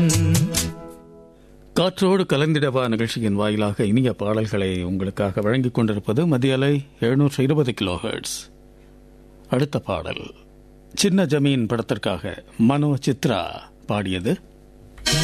காற்றோடு கலந்திடவா நிகழ்ச்சியின் வாயிலாக இனிய பாடல்களை உங்களுக்காக வழங்கிக் கொண்டிருப்பது மத்திய அலை 720 கிலோஹெர்ட்ஸ். அடுத்த பாடல் சின்ன ஜமீன் படத்திற்காக மனோ சித்ரா பாடியது.